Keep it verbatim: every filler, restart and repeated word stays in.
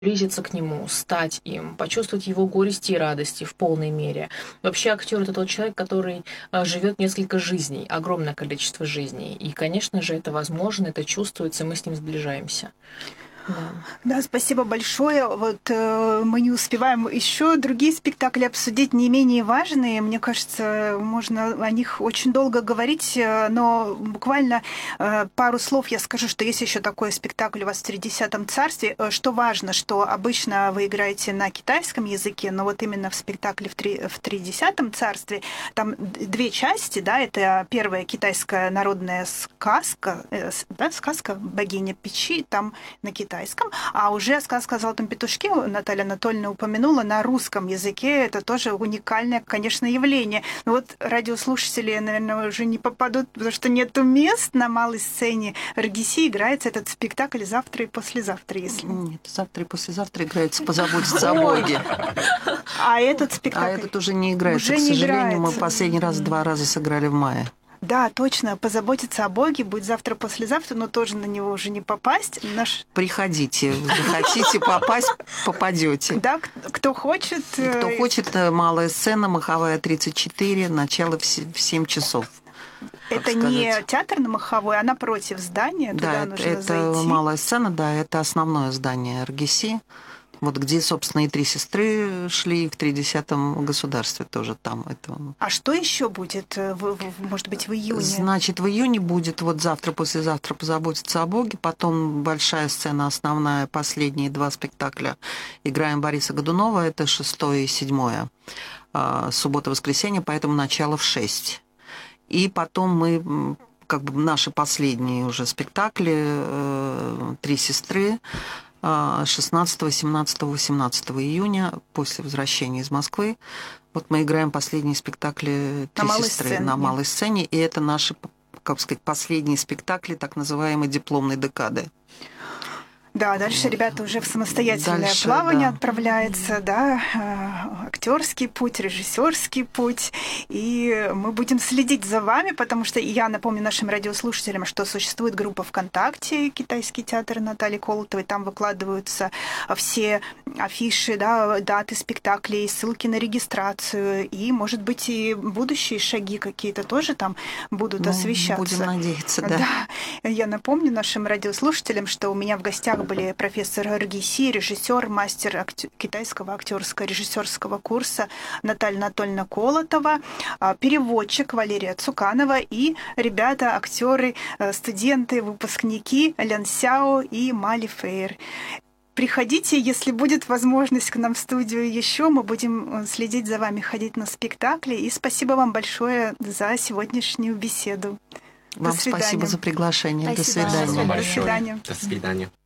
приблизиться к нему, стать им, почувствовать его горести и радости в полной мере. Вообще актер — это тот человек, который а, живет несколько жизней, огромное количество жизней. И, конечно же, это возможно, это чувствуется, и мы с ним сближаемся. Да. Да, спасибо большое. Вот э, мы не успеваем еще другие спектакли обсудить, не менее важные. Мне кажется, можно о них очень долго говорить, но буквально э, пару слов я скажу, что есть еще такой спектакль у вас в тридесятом царстве. Что важно, что обычно вы играете на китайском языке, но вот именно в спектакле в, три, в тридесятом царстве там две части, да, это первая китайская народная сказка, э, да, сказка богиня печи, там на китайском. А уже сказка о золотом петушке Наталья Анатольевна упомянула на русском языке. Это тоже уникальное, конечно, явление. Но вот радиослушатели, наверное, уже не попадут, потому что нету мест на малой сцене. Ргиси играется этот спектакль завтра и послезавтра, если... Нет, завтра и послезавтра играется «Позаботиться о Боге». А этот спектакль... А этот уже не играется, уже к не сожалению. играется. Мы последний раз два раза сыграли в мае. Да, точно. «Позаботиться о Боге» будет завтра-послезавтра, но тоже на него уже не попасть. Наш... Приходите. Захотите попасть, попадете. Да, кто хочет. Кто хочет, малая сцена, Маховая тридцать четыре, начало в семь часов. Это не театр на Маховой, а напротив здания. Да, туда это, нужно это зайти. малая сцена, да, это основное здание РГСИ. Вот где, собственно, и «Три сестры» шли, и в тридесятом государстве тоже там. Это... А что еще будет, в, в, может быть, в июне? Значит, в июне будет вот завтра, послезавтра «Позаботиться о Боге», потом большая сцена основная, последние два спектакля. Играем Бориса Годунова, это шестое и седьмое, суббота-воскресенье, поэтому начало в шесть. И потом мы, как бы наши последние уже спектакли, «Три сестры», шестнадцатого, семнадцатого, восемнадцатого июня, после возвращения из Москвы. Вот мы играем последние спектакли «Три на сестры» сцене. на малой сцене, и это наши, как сказать, последние спектакли так называемой дипломной декады. Да, дальше ребята уже в самостоятельное Дальше, плавание да. отправляются, да, актерский путь, режиссерский путь, и мы будем следить за вами, потому что я напомню нашим радиослушателям, что существует группа ВКонтакте «Китайский театр» Натальи Колотовой, там выкладываются все афиши, да, даты спектаклей, ссылки на регистрацию, и, может быть, и будущие шаги какие-то тоже там будут ну, освещаться. Будем надеяться, да. Да. Я напомню нашим радиослушателям, что у меня в гостях были профессор Ргиси, режиссер, мастер актё... китайского актерского режиссерского курса Наталья Анатольевна Колотова, переводчик Валерия Цуканова и ребята, актеры, студенты, выпускники Лян Сяо и Мали Фейер. Приходите, если будет возможность к нам в студию еще, мы будем следить за вами, ходить на спектакли. И спасибо вам большое за сегодняшнюю беседу. Вам До свидания. спасибо за приглашение. Спасибо. До свидания. До свидания. До свидания.